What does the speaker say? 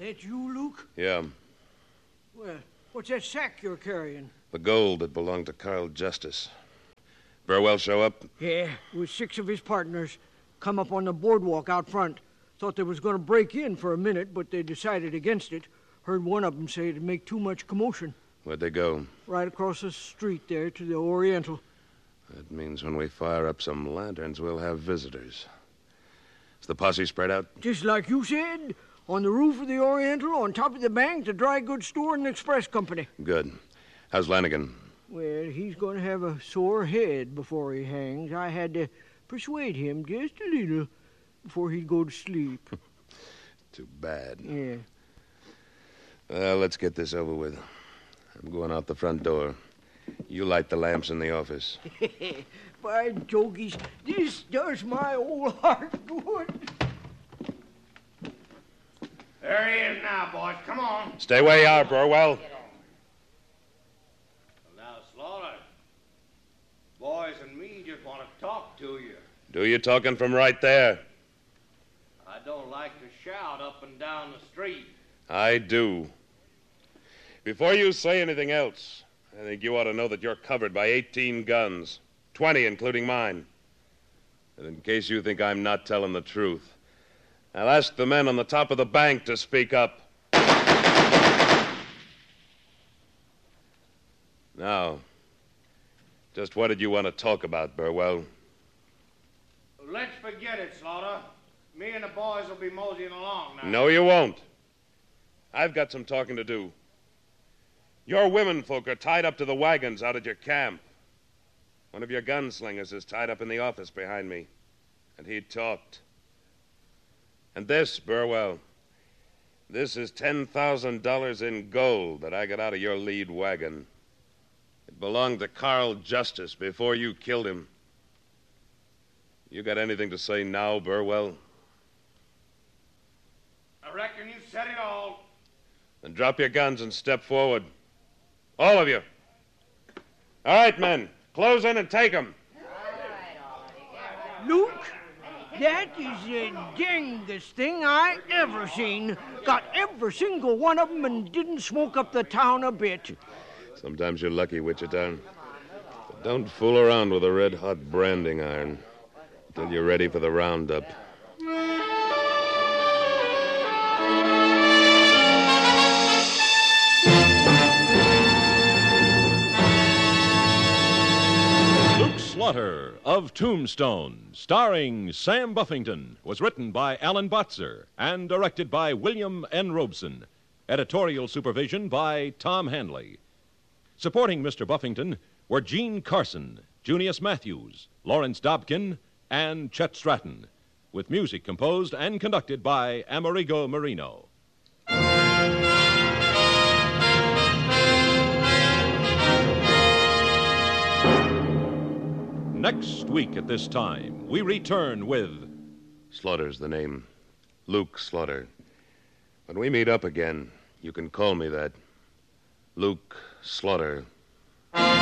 That you, Luke? Yeah. Well, what's that sack you're carrying? The gold that belonged to Carl Justice. Burwell show up? Yeah, with 6 of his partners. Come up on the boardwalk out front. Thought they was going to break in for a minute, but they decided against it. Heard one of them say it'd make too much commotion. Where'd they go? Right across the street there to the Oriental. That means when we fire up some lanterns, we'll have visitors. Is the posse spread out? Just like you said. On the roof of the Oriental, on top of the bank, the dry goods store and the express company. Good. How's Lanigan? Well, he's going to have a sore head before he hangs. I had to persuade him just a little before he'd go to sleep. Too bad. Yeah. Well, let's get this over with. I'm going out the front door. You light the lamps in the office. By jokies, this does my old heart good. There he is now, boys. Come on. Stay where you are, Burwell. Now, Slaughter, boys and me just want to talk to you. Do your talking from right there. I don't like to shout up and down the street. I do. Before you say anything else, I think you ought to know that you're covered by 18 guns, 20 including mine. And in case you think I'm not telling the truth, I'll ask the men on the top of the bank to speak up. Now, just what did you want to talk about, Burwell? Let's forget it, Slaughter. Me and the boys will be moseying along now. No, you won't. I've got some talking to do. Your women folk are tied up to the wagons out at your camp. One of your gunslingers is tied up in the office behind me, and he talked. And this, Burwell, this is $10,000 in gold that I got out of your lead wagon. It belonged to Carl Justice before you killed him. You got anything to say now, Burwell? I reckon you said it all. Then drop your guns and step forward. All of you. All right, men. Close in and take them. Luke, that is the dangest thing I ever seen. Got every single one of them and didn't smoke up the town a bit. Sometimes you're lucky, Wichita. But don't fool around with a red-hot branding iron until you're ready for the roundup. Slaughter of Tombstone, starring Sam Buffington, was written by Alan Botzer and directed by William N. Robeson. Editorial supervision by Tom Hanley. Supporting Mr. Buffington were Gene Carson, Junius Matthews, Lawrence Dobkin, and Chet Stratton, with music composed and conducted by Amerigo Marino. Next week at this time, we return with... Slaughter's the name. Luke Slaughter. When we meet up again, you can call me that. Luke Slaughter.